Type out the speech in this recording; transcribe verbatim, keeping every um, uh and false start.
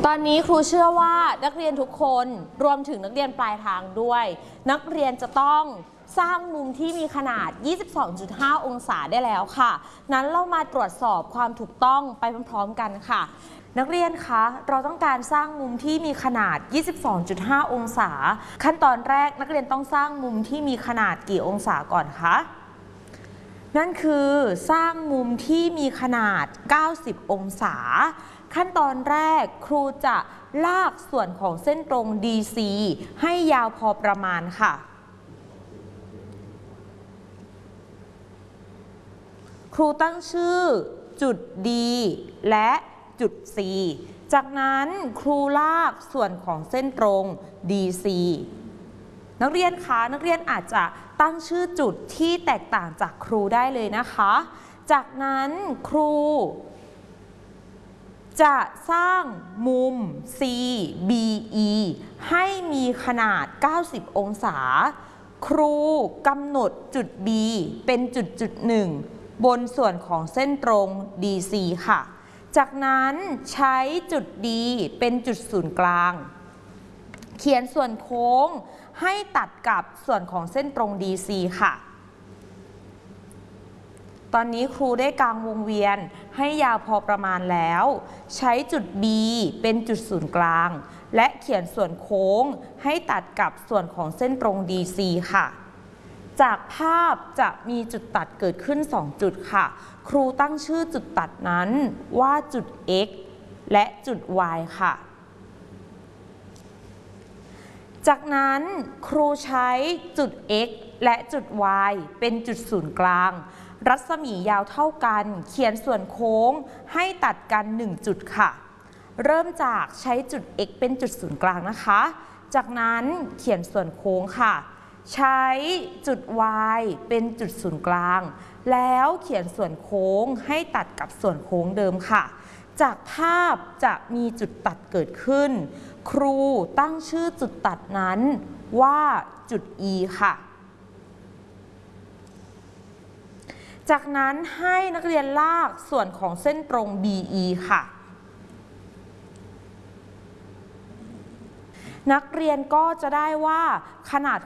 ตอนนี้ครูเชื่อว่านักเรียนทุกคนรวมถึงนักเรียนปลายทางด้วยนักเรียนจะต้องสร้างมุมที่มีขนาด ยี่สิบสองจุดห้า องศาได้แล้วค่ะนั้นเรามาตรวจสอบความถูกต้องไปพร้อมๆกันค่ะนักเรียนคะเราต้องการสร้างมุมที่มีขนาด ยี่สิบสองจุดห้า องศาขั้นตอนแรกนักเรียนต้องสร้างมุมที่มีขนาดกี่องศาก่อนคะนั่นคือสร้างมุมที่มีขนาด เก้าสิบ องศาขั้นตอนแรกครูจะลากส่วนของเส้นตรง ดี ซี ให้ยาวพอประมาณค่ะครูตั้งชื่อจุด D และจุด C จากนั้นครูลากส่วนของเส้นตรง ดี ซี นักเรียนคะนักเรียนอาจจะตั้งชื่อจุดที่แตกต่างจากครูได้เลยนะคะจากนั้นครูจะสร้างมุม ซี บี อี ให้มีขนาด เก้าสิบ องศาครูกำหนดจุด B เป็นจุดจุดหนึ่งบนส่วนของเส้นตรง ดี ซี ค่ะจากนั้นใช้จุด D เป็นจุดศูนย์กลางเขียนส่วนโค้งให้ตัดกับส่วนของเส้นตรง ดี ซี ค่ะตอนนี้ครูได้กางวงเวียนให้ยาวพอประมาณแล้วใช้จุด B เป็นจุดศูนย์กลางและเขียนส่วนโค้งให้ตัดกับส่วนของเส้นตรง ดี ซี ค่ะจากภาพจะมีจุดตัดเกิดขึ้นสองจุดค่ะครูตั้งชื่อจุดตัดนั้นว่าจุด X และจุด Y ค่ะจากนั้นครูใช้จุด X และจุด Y เป็นจุดศูนย์กลางรัศมียาวเท่ากันเขียนส่วนโค้งให้ตัดกันหนึ่งจุดค่ะเริ่มจากใช้จุด X เป็นจุดศูนย์กลางนะคะจากนั้นเขียนส่วนโค้งค่ะใช้จุด Y เป็นจุดศูนย์กลางแล้วเขียนส่วนโค้งให้ตัดกับส่วนโค้งเดิมค่ะจากภาพจะมีจุดตัดเกิดขึ้นครูตั้งชื่อจุดตัดนั้นว่าจุด E ค่ะจากนั้นให้นักเรียนลากส่วนของเส้นตรง บี อี ค่ะนักเรียนก็จะได้ว่าขนาด